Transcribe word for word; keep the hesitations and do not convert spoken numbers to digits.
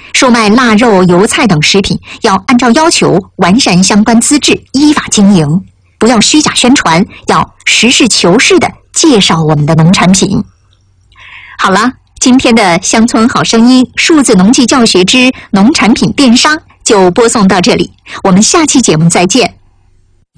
售卖腊肉、油菜等食品，要按照要求完善相关资质，依法经营，不要虚假宣传，要实事求是地介绍我们的农产品。好了，今天的乡村好声音数字农技教学之农产品电商就播送到这里，我们下期节目再见。